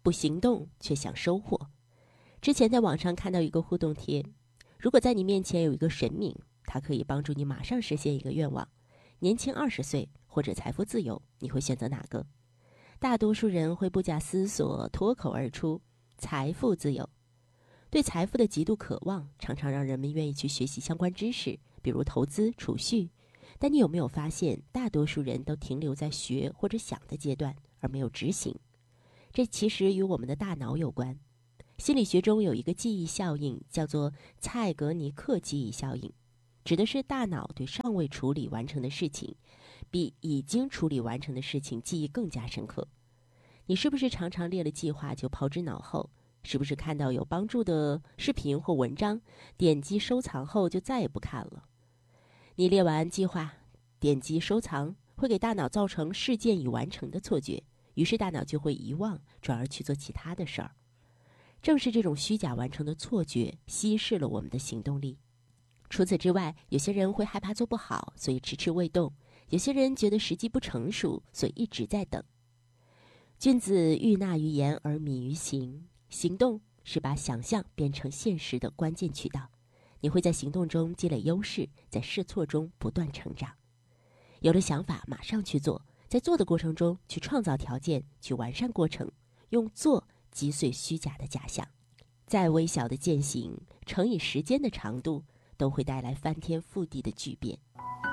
不行动却想收获。之前在网上看到一个互动贴，如果在你面前有一个神明，它可以帮助你马上实现一个愿望，年轻20岁或者财富自由，你会选择哪个？大多数人会不假思索脱口而出财富自由。对财富的极度渴望常常让人们愿意去学习相关知识，比如投资储蓄。但你有没有发现，大多数人都停留在学或者想的阶段，而没有执行？这其实与我们的大脑有关。心理学中有一个记忆效应，叫做蔡格尼克记忆效应，指的是大脑对尚未处理完成的事情，比已经处理完成的事情记忆更加深刻。你是不是常常列了计划就抛之脑后？是不是看到有帮助的视频或文章，点击收藏后就再也不看了？你列完计划，点击收藏，会给大脑造成事件已完成的错觉，于是大脑就会遗忘，转而去做其他的事儿。正是这种虚假完成的错觉，稀释了我们的行动力。除此之外，有些人会害怕做不好，所以迟迟未动；有些人觉得时机不成熟，所以一直在等。君子欲纳于言而敏于行，行动是把想象变成现实的关键渠道。你会在行动中积累优势，在试错中不断成长。有了想法，马上去做，在做的过程中去创造条件，去完善过程，用做击碎虚假的假象。再微小的践行，乘以时间的长度，都会带来翻天覆地的巨变。